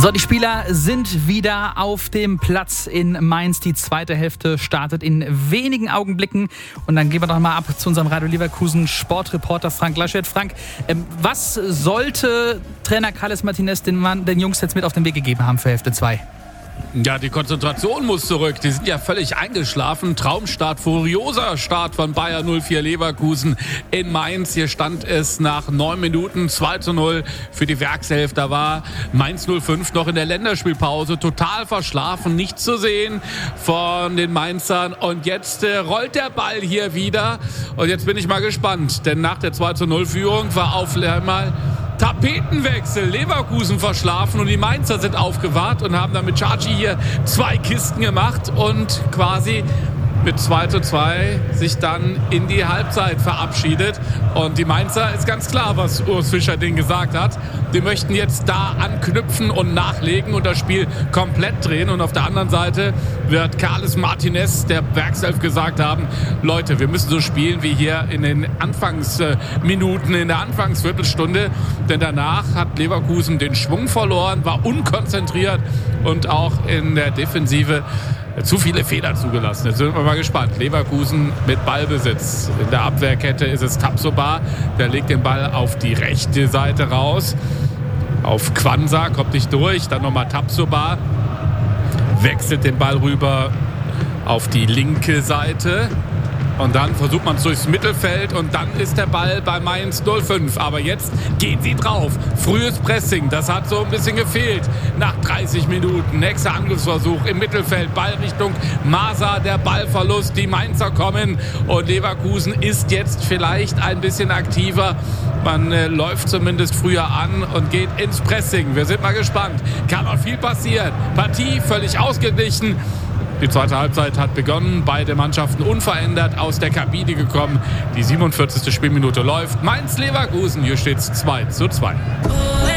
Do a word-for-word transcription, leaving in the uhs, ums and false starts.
So, die Spieler sind wieder auf dem Platz in Mainz. Die zweite Hälfte startet in wenigen Augenblicken. Und dann gehen wir doch mal ab zu unserem Radio Leverkusen Sportreporter Frank Laschet. Frank, ähm, was sollte Trainer Carles Martinez den, Mann, den Jungs jetzt mit auf den Weg gegeben haben für Hälfte zwei? Ja, die Konzentration muss zurück. Die sind ja völlig eingeschlafen. Traumstart, furioser Start von Bayer null vier Leverkusen in Mainz. Hier stand es nach neun Minuten zwei zu null für die Werkself. Da war Mainz null fünf noch in der Länderspielpause. Total verschlafen, nichts zu sehen von den Mainzern. Und jetzt äh, rollt der Ball hier wieder. Und jetzt bin ich mal gespannt. Denn nach der zwei zu null Führung war auf einmal Tapetenwechsel, Leverkusen verschlafen und die Mainzer sind aufgewacht und haben dann mit Chachi hier zwei Kisten gemacht und quasi mit zwei zu zwei sich dann in die Halbzeit verabschiedet. Und die Mainzer ist ganz klar, was Urs Fischer denen gesagt hat. Die möchten jetzt da anknüpfen und nachlegen und das Spiel komplett drehen. Und auf der anderen Seite wird Carles Martinez, der Werkself, gesagt haben, Leute, wir müssen so spielen wie hier in den Anfangsminuten, in der Anfangsviertelstunde. Denn danach hat Leverkusen den Schwung verloren, war unkonzentriert und auch in der Defensive zu viele Fehler zugelassen. Jetzt sind wir mal gespannt. Leverkusen mit Ballbesitz. In der Abwehrkette ist es Tapsoba. Der legt den Ball auf die rechte Seite raus. Auf Quansah, kommt nicht durch. Dann nochmal Tapsoba. Wechselt den Ball rüber auf die linke Seite. Und dann versucht man es durchs Mittelfeld und dann ist der Ball bei Mainz null fünf. Aber jetzt gehen sie drauf. Frühes Pressing, das hat so ein bisschen gefehlt. Nach dreißig Minuten, nächster Angriffsversuch im Mittelfeld, Ball Richtung Masa, der Ballverlust. Die Mainzer kommen und Leverkusen ist jetzt vielleicht ein bisschen aktiver. Man äh, läuft zumindest früher an und geht ins Pressing. Wir sind mal gespannt. Kann noch viel passieren. Partie völlig ausgeglichen. Die zweite Halbzeit hat begonnen, beide Mannschaften unverändert aus der Kabine gekommen. Die siebenundvierzigste Spielminute läuft. Mainz-Leverkusen, hier steht es zwei zu zwei.